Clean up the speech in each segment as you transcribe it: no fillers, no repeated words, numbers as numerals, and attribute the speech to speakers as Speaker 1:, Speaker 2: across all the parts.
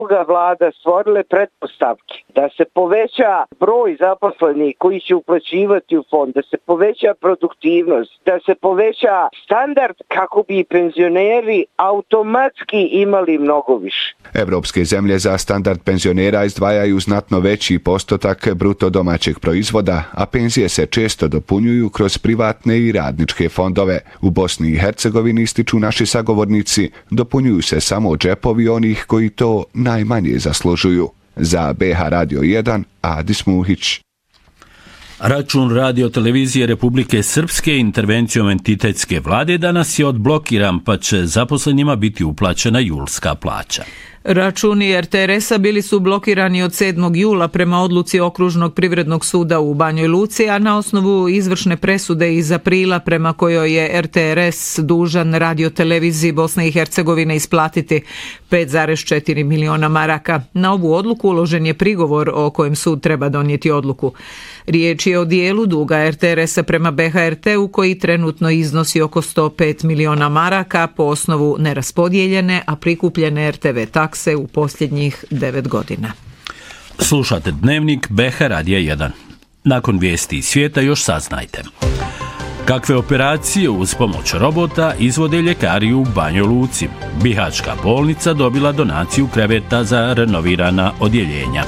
Speaker 1: vlada stvorile pretpostavke da se poveća broj zaposlenih koji će uplaćivati u fond, da se poveća produktivnost, da se poveća standard kako bi penzioneri automatski imali mnogo više.
Speaker 2: Evropske zemlje za standard penzionera izdvajaju znatno veći postotak bruto domaćeg proizvoda, a penzije se često dopunjuju kroz privatne i radničke fondove. U Bosni i Hercegovini, ističu naši sagovornici, dopunjuju se samo džepovi onih koji to najmanje zaslužuju. Za BH Radio 1, Adis Muhić.
Speaker 3: Račun Radio-televizije Republike Srpske intervencijom entitetske vlade danas je odblokiran, pa će zaposlenima biti uplaćena julska plaća.
Speaker 4: Računi RTRS-a bili su blokirani od 7. jula prema odluci Okružnog privrednog suda u Banjoj Luci, a na osnovu izvršne presude iz aprila prema kojoj je RTRS dužan Radio-televiziji Bosne i Hercegovine isplatiti 5,4 miliona maraka. Na ovu odluku uložen je prigovor o kojem sud treba donijeti odluku. Riječ je o dijelu duga RTRS-a prema BHRT-u koji trenutno iznosi oko 105 miliona maraka po osnovu neraspodijeljene, a prikupljene RTV takse u posljednjih 9 godina.
Speaker 3: Slušate Dnevnik BH Radija 1. Nakon vijesti iz svijeta još saznajte. Kakve operacije uz pomoć robota izvode ljekari u Banjoj Luci? Bihaćka bolnica dobila donaciju kreveta za renovirana odjeljenja.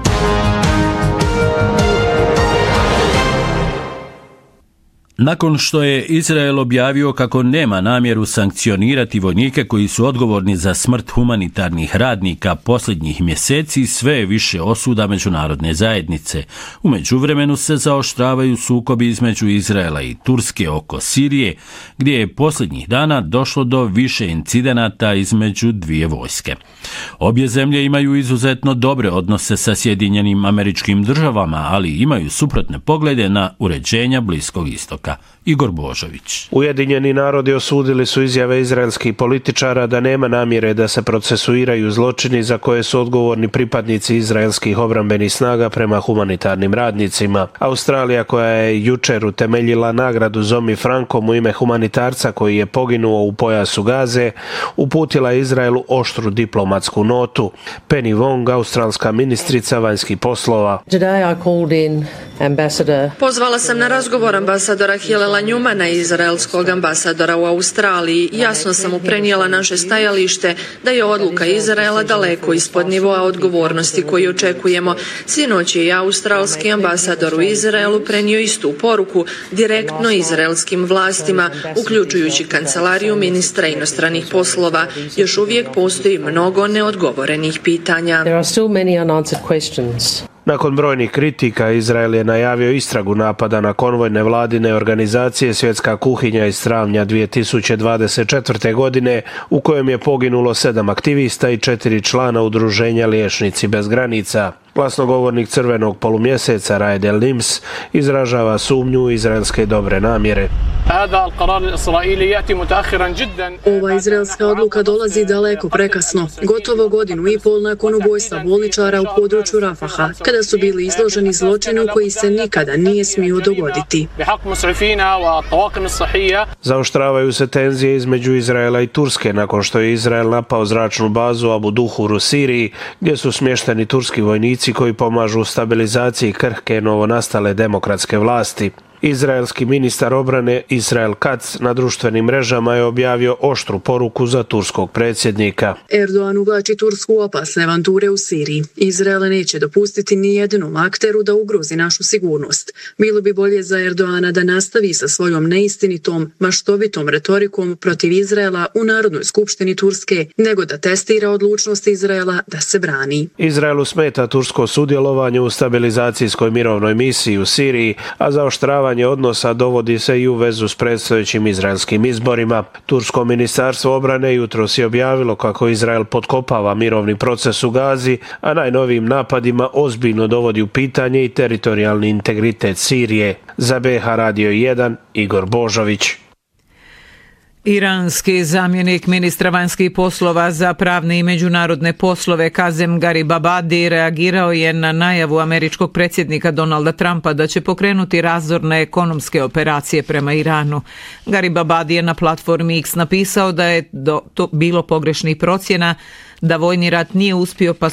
Speaker 3: Nakon što je Izrael objavio kako nema namjeru sankcionirati vojnike koji su odgovorni za smrt humanitarnih radnika posljednjih mjeseci, sve je više osuda međunarodne zajednice. U međuvremenu se zaoštravaju sukobi između Izraela i Turske oko Sirije, gdje je posljednjih dana došlo do više incidenata između dvije vojske. Obje zemlje imaju izuzetno dobre odnose sa Sjedinjenim Američkim Državama, ali imaju suprotne poglede na uređenja Bliskog istoka. Igor Božović.
Speaker 5: Ujedinjeni narodi osudili su izjave izraelskih političara da nema namjere da se procesuiraju zločini za koje su odgovorni pripadnici izraelskih obrambenih snaga prema humanitarnim radnicima. Australija, koja je jučer utemeljila nagradu Zomi Frankom u ime humanitarca koji je poginuo u pojasu Gaze, uputila Izraelu oštru diplomatsku notu. Penny Wong, australska ministrica vanjskih poslova.
Speaker 6: Pozvala sam na razgovor ambasadora Hilela Njumana, izraelskog ambasadora u Australiji. Jasno sam mu prenijela naše stajalište da je odluka Izraela daleko ispod nivoa odgovornosti koju očekujemo. Sinoć je i australski ambasador u Izraelu prenio istu poruku direktno izraelskim vlastima, uključujući kancelariju ministra inostranih poslova. Još uvijek postoji mnogo neodgovorenih pitanja.
Speaker 5: Nakon brojnih kritika, Izrael je najavio istragu napada na konvojne vladine organizacije Svjetska kuhinja iz travnja 2024. godine, u kojem je poginulo 7 aktivista i 4 člana udruženja Liječnici bez granica. Glasnogovornik Crvenog polumjeseca Raed El-Nims izražava sumnju u izraelske dobre namjere.
Speaker 6: Ova izraelska odluka dolazi daleko prekasno, gotovo godinu i pol nakon ubojstva bolničara u području Rafaha, kada su bili izloženi zločinu koji se nikada nije smio dogoditi.
Speaker 5: Zaoštravaju se tenzije između Izraela i Turske nakon što je Izrael napao zračnu bazu Abu Duhur u Siriji, gdje su smješteni turski vojnici koji pomažu u stabilizaciji krhke novonastale demokratske vlasti. Izraelski ministar obrane Israel Katz na društvenim mrežama je objavio oštru poruku za turskog predsjednika.
Speaker 6: Erdogan uvlači Tursku u opasne avanture u Siriji. Izrael neće dopustiti ni jednom akteru da ugrozi našu sigurnost. Bilo bi bolje za Erdogana da nastavi sa svojom neistinitom, maštovitom retorikom protiv Izraela u Narodnoj skupštini Turske, nego da testira odlučnost Izraela da se brani.
Speaker 5: Izraelu smeta tursko sudjelovanje u stabilizacijskoj mirovnoj misiji u Siriji, a zaoštravanje odnosa dovodi se i u vezu s predstojećim izraelskim izborima. Tursko ministarstvo obrane jutros je objavilo kako Izrael potkopava mirovni proces u Gazi, a najnovijim napadima ozbiljno dovodi u pitanje i teritorijalni integritet Sirije. Za BH Radio 1, Igor Božović.
Speaker 4: Iranski zamjenik ministra vanjskih poslova za pravne i međunarodne poslove Kazem Garibabadi reagirao je na najavu američkog predsjednika Donalda Trumpa da će pokrenuti razorne ekonomske operacije prema Iranu. Garibabadi je na platformi X napisao da je to bilo pogrešnih procjena, da vojni rat nije uspio pa